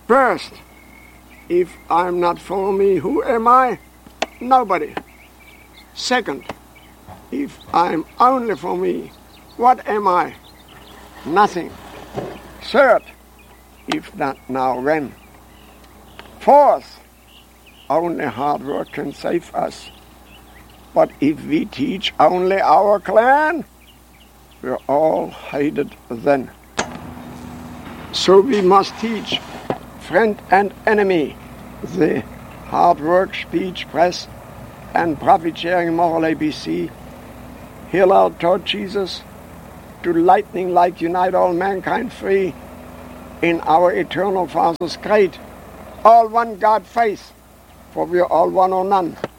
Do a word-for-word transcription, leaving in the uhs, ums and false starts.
First, if I'm not for me, who am I? Nobody. Second, if I'm only for me, what am I? Nothing. Third, if not now, when? Fourth, only hard work can save us. But if we teach only our clan, we're all hated then. So we must teach friend and enemy, the hard work, speech, press, and profit-sharing moral A B C. Hillel taught Jesus to lightning like unite all mankind free in our eternal Father's great, all one God faith, for we are all one or none.